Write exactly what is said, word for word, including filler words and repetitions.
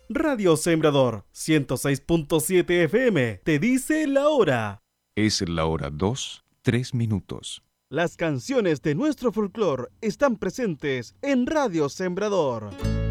Radio Sembrador ciento seis punto siete F M te dice la hora. Es la hora dos, tres minutos. Las canciones de nuestro folclore están presentes en Radio Sembrador.